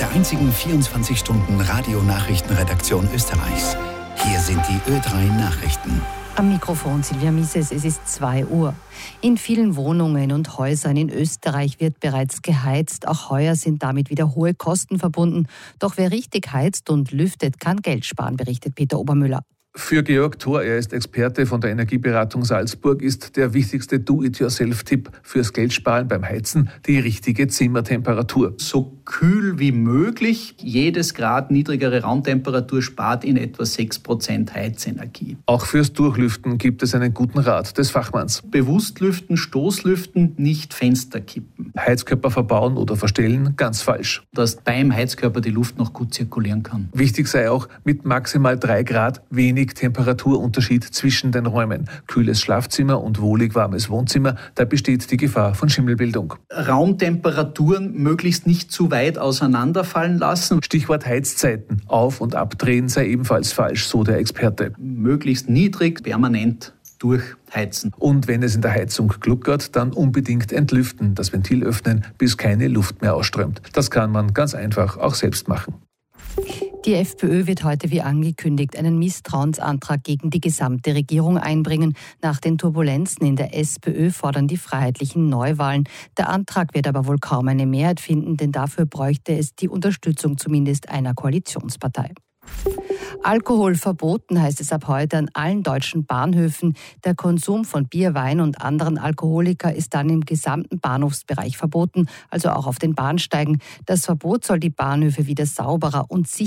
der einzigen 24-Stunden-Radio-Nachrichtenredaktion Österreichs. Hier sind die Ö3 Nachrichten. Am Mikrofon Silvia Misses, es ist 2 Uhr. In vielen Wohnungen und Häusern in Österreich wird bereits geheizt. Auch heuer sind damit wieder hohe Kosten verbunden. Doch wer richtig heizt und lüftet, kann Geld sparen, berichtet Peter Obermüller. Für Georg Thor, er ist Experte von der Energieberatung Salzburg, ist der wichtigste Do-it-yourself-Tipp fürs Geldsparen beim Heizen die richtige Zimmertemperatur. So kühl wie möglich. Jedes Grad niedrigere Raumtemperatur spart in etwa 6% Heizenergie. Auch fürs Durchlüften gibt es einen guten Rat des Fachmanns. Bewusst lüften, Stoßlüften, nicht Fenster kippen. Heizkörper verbauen oder verstellen, ganz falsch. Dass beim Heizkörper die Luft noch gut zirkulieren kann. Wichtig sei auch, mit maximal 3 Grad wenig Temperaturunterschied zwischen den Räumen. Kühles Schlafzimmer und wohlig warmes Wohnzimmer, da besteht die Gefahr von Schimmelbildung. Raumtemperaturen möglichst nicht zu weit auseinanderfallen lassen. Stichwort Heizzeiten. Auf- und abdrehen sei ebenfalls falsch, so der Experte. Möglichst niedrig, permanent durchheizen. Und wenn es in der Heizung gluckert, dann unbedingt entlüften, das Ventil öffnen, bis keine Luft mehr ausströmt. Das kann man ganz einfach auch selbst machen. Die FPÖ wird heute wie angekündigt einen Misstrauensantrag gegen die gesamte Regierung einbringen. Nach den Turbulenzen in der SPÖ fordern die Freiheitlichen Neuwahlen. Der Antrag wird aber wohl kaum eine Mehrheit finden, denn dafür bräuchte es die Unterstützung zumindest einer Koalitionspartei. Alkohol verboten, heißt es ab heute an allen deutschen Bahnhöfen. Der Konsum von Bier, Wein und anderen Alkoholika ist dann im gesamten Bahnhofsbereich verboten, also auch auf den Bahnsteigen. Das Verbot soll die Bahnhöfe wieder sauberer und sicherer